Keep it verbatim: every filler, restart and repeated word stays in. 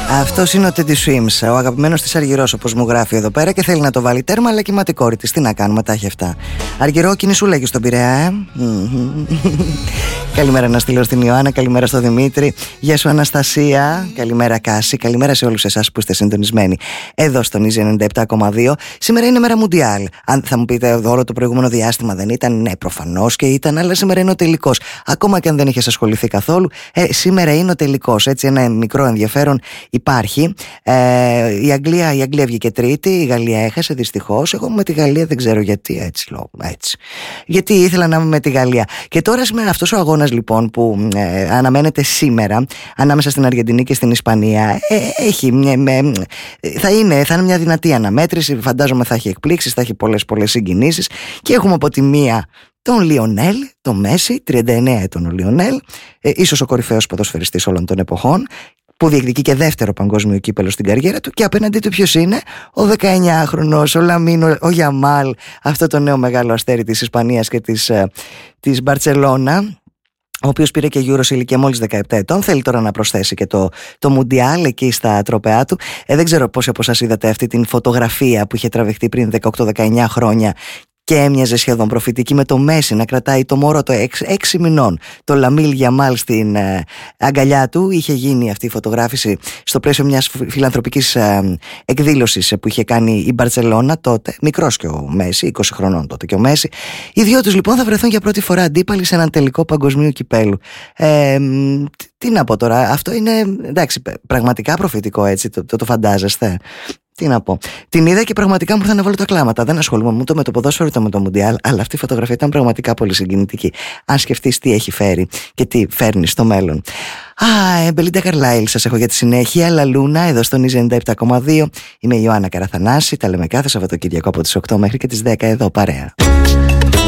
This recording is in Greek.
Αυτός είναι ο Teddy Swims, ο αγαπημένος της Αργυρός, όπως μου γράφει εδώ πέρα, και θέλει να το βάλει τέρμα, αλλά κοιμάται η κόρη της. Τι να κάνουμε, τα έχει αυτά. Αργυρό, κινησούλα εκεί στον Πειραιά, ε? Καλημέρα να στείλω στην Ιωάννα, καλημέρα στο Δημήτρη. Γεια σου Αναστασία, καλημέρα Κάση, καλημέρα σε όλους εσάς που είστε συντονισμένοι εδώ στον Easy ενενήντα επτά κόμμα δύο. Σήμερα είναι μέρα Μουντιάλ. Αν θα μου πείτε όλο το προηγούμενο διάστημα δεν ήταν, ναι, προφανώς και ήταν, αλλά σήμερα είναι ο τελικός. Ακόμα και αν δεν είχες ασχοληθεί καθόλου, ε, σήμερα είναι ο τελικός. Έτσι, ένα μικρό ενδιαφέρον υπάρχει. Ε, η, Αγγλία, η Αγγλία βγήκε τρίτη, η Γαλλία έχασε δυστυχώς. Εγώ με τη Γαλλία δεν ξέρω γιατί, έτσι λόγω. Έτσι. Γιατί ήθελα να είμαι με τη Γαλλία. Και τώρα σήμερα αυτός ο αγώνας λοιπόν που ε, αναμένεται σήμερα ανάμεσα στην Αργεντινή και στην Ισπανία, ε, έχει μια, με, θα, είναι, θα είναι μια δυνατή αναμέτρηση. Φαντάζομαι θα έχει εκπλήξεις, θα έχει πολλές πολλές συγκινήσεις. Και έχουμε από τη μία τον Λιονέλ, τον Μέση, τριάντα εννέα ετών ο Λιονέλ, ε, ίσως ο κορυφαίος ποδοσφαιριστής όλων των εποχών, που διεκδικεί και δεύτερο παγκόσμιο κύπελο στην καριέρα του, και απέναντί του ποιος είναι? Ο δεκαεννιάχρονος, ο Λαμίνο, ο Γιαμάλ, αυτό το νέο μεγάλο αστέρι της Ισπανίας και της, της Μπαρτσελώνα, ο οποίος πήρε και Euro σε ηλικία μόλις δεκαεπτά ετών. Θέλει τώρα να προσθέσει και το, το Μουντιάλ εκεί στα τροπεά του. Ε, δεν ξέρω πόσοι από εσάς είδατε αυτή την φωτογραφία που είχε τραβηχτεί πριν δεκαοκτώ δεκαεννιά χρόνια και έμοιαζε σχεδόν προφητική, με το Μέση να κρατάει το μωρό το έξι μηνών, το Λαμίλ Γιαμάλ στην ε, αγκαλιά του. Είχε γίνει αυτή η φωτογράφηση στο πλαίσιο μιας φιλανθρωπικής ε, εκδήλωσης που είχε κάνει η Μπαρτσελώνα τότε. Μικρός και ο Μέση, είκοσι χρονών τότε και ο Μέση. Οι δυο τους λοιπόν θα βρεθούν για πρώτη φορά αντίπαλοι σε έναν τελικό παγκοσμίου κυπέλου. Ε, τι να πω τώρα, αυτό είναι εντάξει, πραγματικά προφητικό, έτσι, το, το, το φαντάζεστε? Τι να πω. Την είδα και πραγματικά μου ήρθαν να βάλω τα κλάματα. Δεν ασχολούμαι ούτε με το ποδόσφαιρο ούτε με το Μουντιάλ, αλλά αυτή η φωτογραφία ήταν πραγματικά πολύ συγκινητική. Αν σκεφτείς τι έχει φέρει και τι φέρνει στο μέλλον. Α, Μπελίντα Καρλάιλ, σας έχω για τη συνέχεια. Λαλούνα, εδώ στον Easy ενενήντα επτά κόμμα δύο. Είμαι η Ιωάννα Καραθανάση. Τα λέμε κάθε Σαββατοκύριακο από τις οκτώ μέχρι και τις δέκα εδώ παρέα.